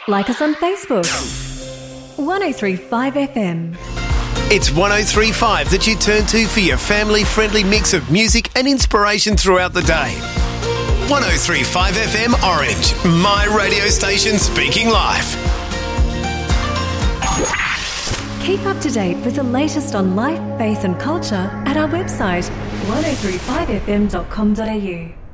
Like us on Facebook. 1035 FM. It's 1035 that you turn to for your family-friendly mix of music and inspiration throughout the day. 1035 FM Orange, my radio station speaking life. Keep up to date with the latest on life, faith and culture at our website 1035fm.com.au.